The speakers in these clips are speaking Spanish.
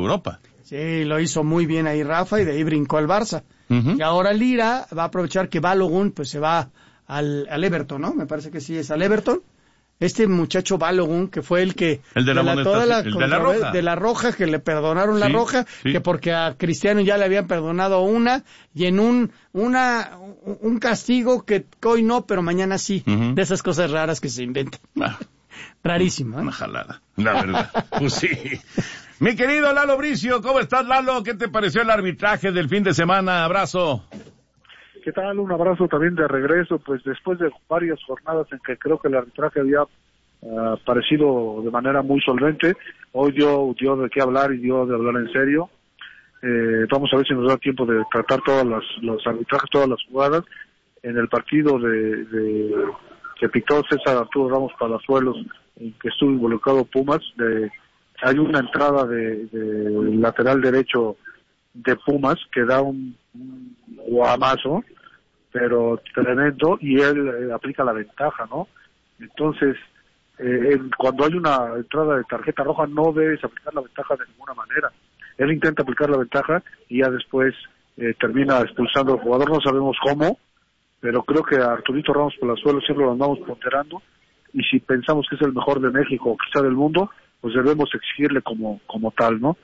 Europa. Sí, lo hizo muy bien ahí Rafa y de ahí brincó al Barça. Y ahora Lira va a aprovechar que Balogun pues se va al Everton, ¿no? Me parece que sí es al Everton. Este muchacho Balogun, que fue el que... El de la roja. De la roja, que le perdonaron la roja, que porque a Cristiano ya le habían perdonado una, y en un castigo que hoy no, pero mañana sí. De esas cosas raras que se inventan. Rarísimo, ¿eh? Una jalada, la verdad. Pues sí. Mi querido Lalo Bricio, ¿cómo estás, Lalo? ¿Qué te pareció el arbitraje del fin de semana? Abrazo. ¿Qué tal? Un abrazo también de regreso, pues después de varias jornadas en que creo que el arbitraje había parecido de manera muy solvente, hoy dio de qué hablar y dio de hablar en serio. Vamos a ver si nos da tiempo de tratar todos los arbitrajes, todas las jugadas. En el partido que pitó César Arturo Ramos Palazuelos, en que estuvo involucrado Pumas, hay una entrada de lateral derecho de Pumas que da un guamazo, pero tremendo, y él aplica la ventaja, ¿no? Entonces, cuando hay una entrada de tarjeta roja no debes aplicar la ventaja de ninguna manera. Él intenta aplicar la ventaja y ya después termina expulsando al jugador, no sabemos cómo, pero creo que a Arturito Ramos Palazuelos siempre lo andamos ponderando, y si pensamos que es el mejor de México o quizá del mundo, pues debemos exigirle como tal, ¿no?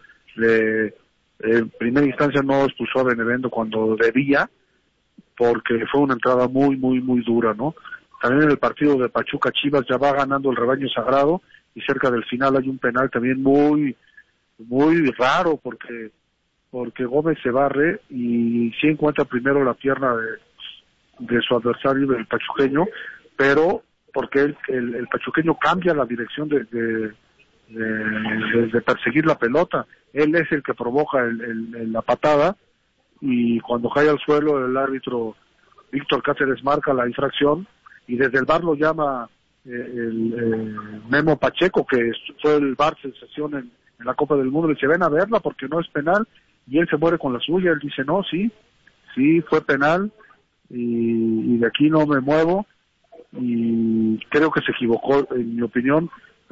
En primera instancia no expulsó a Benevendo cuando debía, porque fue una entrada muy, muy, muy dura, ¿no? También en el partido de Pachuca Chivas ya va ganando el rebaño sagrado, y cerca del final hay un penal también muy, muy raro, porque Gómez se barre y sí encuentra primero la pierna de su adversario, del pachuqueño, pero porque el pachuqueño cambia la dirección de perseguir la pelota. Él es el que provoca la patada, y cuando cae al suelo el árbitro Víctor Cáceres marca la infracción, y desde el VAR lo llama el Memo Pacheco, que fue el VAR sensación en la Copa del Mundo. Le dice, ven a verla porque no es penal, y él se muere con la suya. Él dice, no, sí fue penal, y de aquí no me muevo, y creo que se equivocó, en mi opinión.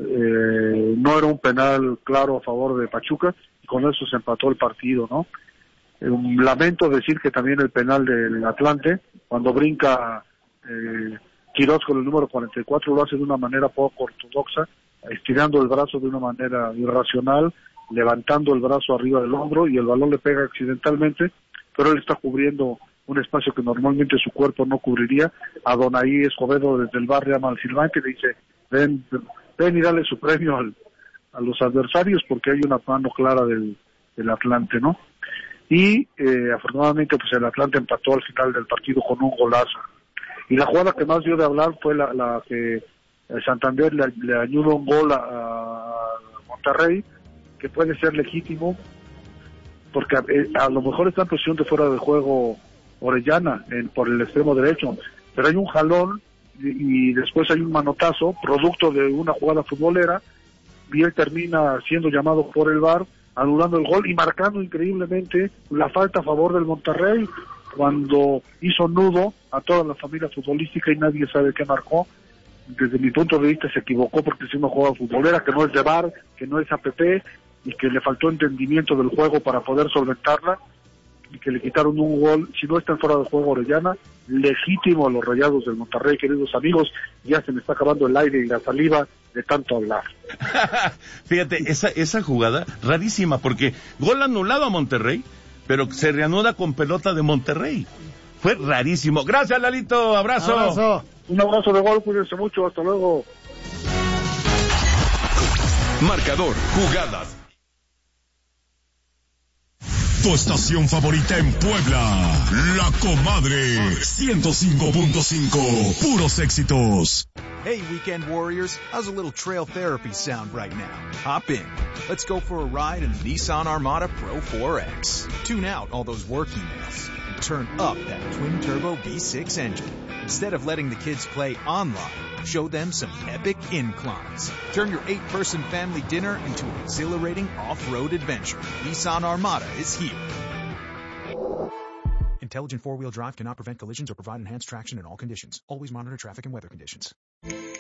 No era un penal claro a favor de Pachuca, y con eso se empató el partido, ¿no? Lamento decir que también el penal del Atlante, cuando brinca Quirós con el número 44, lo hace de una manera poco ortodoxa, estirando el brazo de una manera irracional, levantando el brazo arriba del hombro, y el balón le pega accidentalmente, pero él está cubriendo un espacio que normalmente su cuerpo no cubriría. Adonai Escobedo desde el bar llama al silbante y le dice, ven y dale su premio a los adversarios, porque hay una mano clara del Atlante, ¿no? Y afortunadamente pues el Atlante empató al final del partido con un golazo. Y la jugada que más dio de hablar fue la que Santander le ayudó un gol a Monterrey, que puede ser legítimo, porque a lo mejor está en posición de fuera de juego Orellana por el extremo derecho, pero hay un jalón y después hay un manotazo producto de una jugada futbolera, y él termina siendo llamado por el VAR, anulando el gol y marcando increíblemente la falta a favor del Monterrey, cuando hizo nudo a toda la familia futbolística y nadie sabe qué marcó. Desde mi punto de vista se equivocó, porque es una jugada futbolera que no es de VAR, que no es APP, y que le faltó entendimiento del juego para poder solventarla, y que le quitaron un gol. Si no está en fuera de juego Orellana, legítimo a los Rayados del Monterrey. Queridos amigos, ya se me está acabando el aire y la saliva de tanto hablar. Fíjate, esa jugada rarísima, porque gol anulado a Monterrey, pero se reanuda con pelota de Monterrey. Fue rarísimo. Gracias, Lalito. Abrazo. Un abrazo de gol, cuídense mucho, hasta luego. Marcador, jugadas. Tu estación favorita en Puebla, La Comadre, 105.5, puros éxitos. Hey, weekend warriors, how's a little trail therapy sound right now? Hop in. Let's go for a ride in the Nissan Armada Pro 4X. Tune out all those work emails and turn up that twin-turbo V6 engine. Instead of letting the kids play online, show them some epic inclines. Turn your 8-person family dinner into an exhilarating off-road adventure. Nissan Armada is here. Intelligent four-wheel drive cannot prevent collisions or provide enhanced traction in all conditions. Always monitor traffic and weather conditions.